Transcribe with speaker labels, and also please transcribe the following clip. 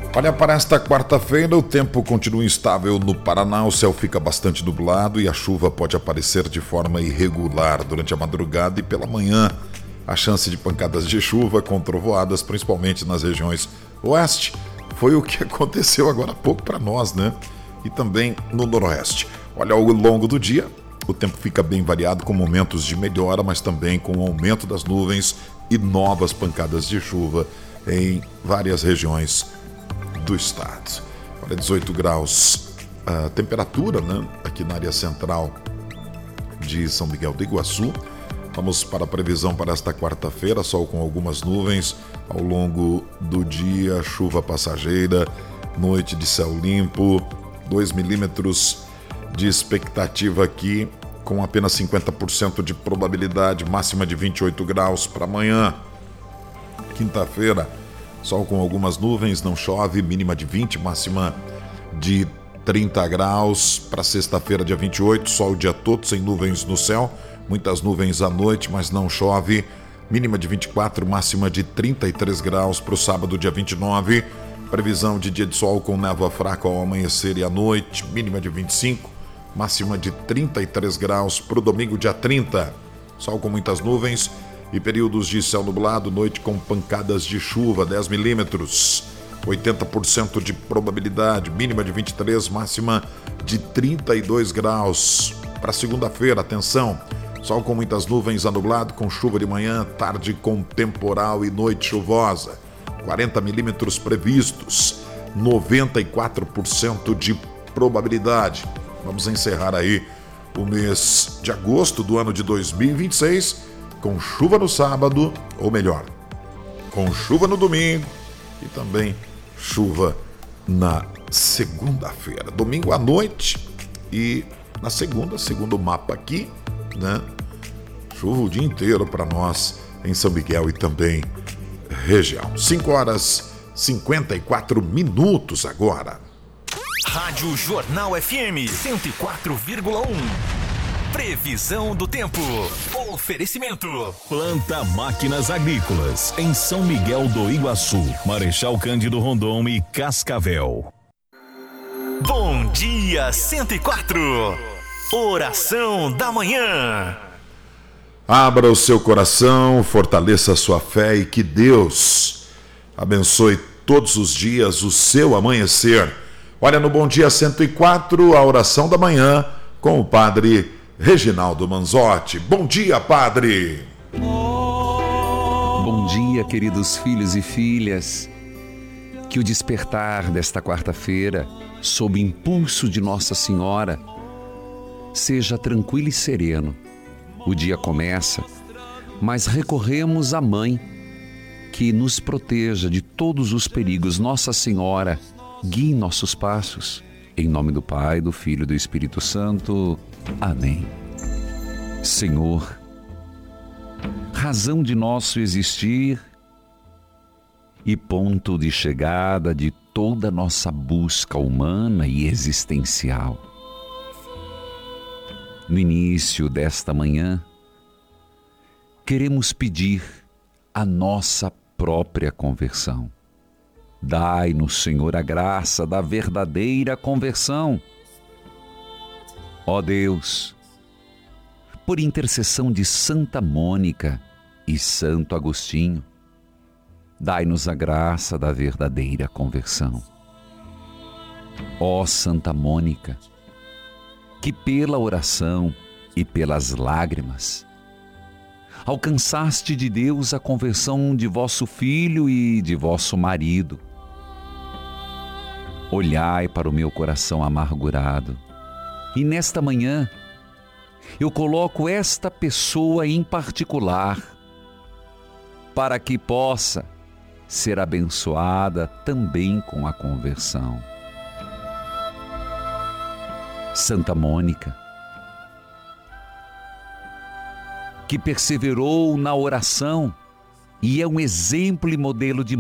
Speaker 1: Olha, para esta quarta-feira o tempo continua instável no Paraná, o céu fica bastante nublado e a chuva pode aparecer de forma irregular durante a madrugada e pela manhã. A chance de pancadas de chuva com trovoadas, principalmente nas regiões oeste, foi o que aconteceu agora há pouco para nós, né? E também no noroeste. Olha, ao longo do dia, o tempo fica bem variado com momentos de melhora, mas também com o aumento das nuvens e novas pancadas de chuva em várias regiões do estado. Olha, 18 graus a temperatura, né? Aqui na área central de São Miguel do Iguaçu. Vamos para a previsão para esta quarta-feira, sol com algumas nuvens ao longo do dia, chuva passageira, noite de céu limpo, 2 milímetros de expectativa aqui, com apenas 50% de probabilidade, máxima de 28 graus para amanhã. Quinta-feira, sol com algumas nuvens, não chove, mínima de 20, máxima de 30 graus. Para sexta-feira, dia 28, sol o dia todo, sem nuvens no céu, muitas nuvens à noite, mas não chove, mínima de 24, máxima de 33 graus. Para o sábado, dia 29, previsão de dia de sol com névoa fraca ao amanhecer e à noite, mínima de 25, máxima de 33 graus. Para o domingo, dia 30, sol com muitas nuvens e períodos de céu nublado, noite com pancadas de chuva, 10 milímetros, 80% de probabilidade, mínima de 23, máxima de 32 graus. Para segunda-feira, atenção, sol com muitas nuvens a nublado, com chuva de manhã, tarde com temporal e noite chuvosa, 40 milímetros previstos, 94% de probabilidade. Vamos encerrar aí o mês de agosto do ano de 2026 com chuva no sábado, ou melhor, com chuva no domingo e também chuva na segunda-feira. Domingo à noite e na segunda, segundo o mapa aqui, né? Chuva o dia inteiro para nós em São Miguel e também região. 5 horas 54 minutos agora.
Speaker 2: Rádio Jornal FM 104,1. Previsão do tempo. Oferecimento.
Speaker 3: Planta Máquinas Agrícolas, em São Miguel do Iguaçu, Marechal Cândido Rondon e Cascavel.
Speaker 2: Bom dia 104. Oração da manhã.
Speaker 1: Abra o seu coração, fortaleça a sua fé e que Deus abençoe todos os dias o seu amanhecer. Olha, no Bom Dia 104, a oração da manhã com o Padre Reginaldo Manzotti. Bom dia, Padre!
Speaker 4: Bom dia, queridos filhos e filhas. Que o despertar desta quarta-feira, sob impulso de Nossa Senhora, seja tranquilo e sereno. O dia começa, mas recorremos à Mãe, que nos proteja de todos os perigos. Nossa Senhora, guie nossos passos. Em nome do Pai, do Filho e do Espírito Santo. Amém. Senhor, razão de nosso existir e ponto de chegada de toda nossa busca humana e existencial. No início desta manhã, queremos pedir a nossa própria conversão. Dai-nos, Senhor, a graça da verdadeira conversão. Ó Deus, por intercessão de Santa Mônica e Santo Agostinho, dai-nos a graça da verdadeira conversão. Ó Santa Mônica, que pela oração e pelas lágrimas alcançaste de Deus a conversão de vosso filho e de vosso marido. Olhai para o meu coração amargurado e nesta manhã eu coloco esta pessoa em particular para que possa ser abençoada também com a conversão. Santa Mônica, que perseverou na oração e é um exemplo e modelo de